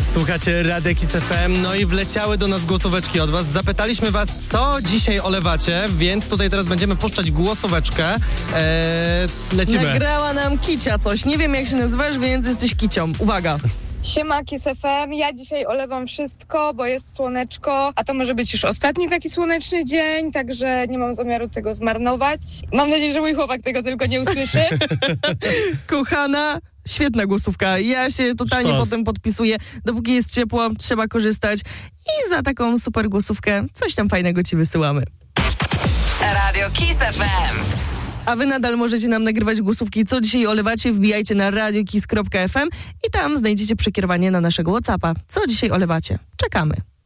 Słuchacie Radia Kiss FM, no i wleciały do nas głosóweczki od was. Zapytaliśmy was, co dzisiaj olewacie, więc tutaj teraz będziemy puszczać głosóweczkę. Lecimy. Nagrała nam Kicia coś. Nie wiem, jak się nazywasz, więc jesteś Kicią. Uwaga. Siema Kiss FM, ja dzisiaj olewam wszystko, bo jest słoneczko, a to może być już ostatni taki słoneczny dzień, także nie mam zamiaru tego zmarnować. Mam nadzieję, że mój chłopak tego tylko nie usłyszy. Kochana, świetna głosówka. Ja się totalnie potem podpisuję. Dopóki jest ciepło, trzeba korzystać. I za taką super głosówkę coś tam fajnego ci wysyłamy. Radio Kiss FM. A wy nadal możecie nam nagrywać głosówki, co dzisiaj olewacie. Wbijajcie na radiokiss.fm i tam znajdziecie przekierowanie na naszego WhatsAppa. Co dzisiaj olewacie? Czekamy.